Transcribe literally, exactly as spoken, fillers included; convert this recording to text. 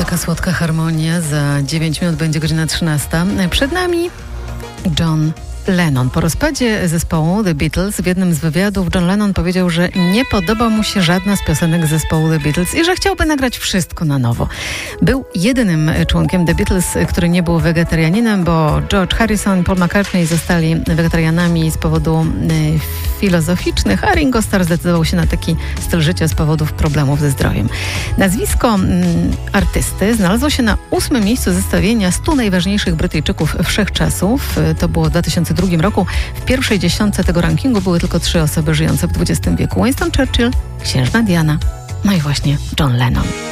Taka słodka harmonia. Za dziewięć minut będzie godzina trzynasta. Przed nami John Lennon. Po rozpadzie zespołu The Beatles w jednym z wywiadów John Lennon powiedział, że nie podoba mu się żadna z piosenek zespołu The Beatles i że chciałby nagrać wszystko na nowo. Był jedynym członkiem The Beatles, który nie był wegetarianinem, bo George Harrison i Paul McCartney zostali wegetarianami z powodu y, filozoficznych, a Ringo Starr zdecydował się na taki styl życia z powodów problemów ze zdrowiem. Nazwisko y, artysty znalazło się na ósmym miejscu zestawienia stu najważniejszych Brytyjczyków wszechczasów. Y, to było w dwa tysiące drugim roku. W pierwszej dziesiątce tego rankingu były tylko trzy osoby żyjące w dwudziestym wieku. Winston Churchill, księżna Diana, no i właśnie John Lennon.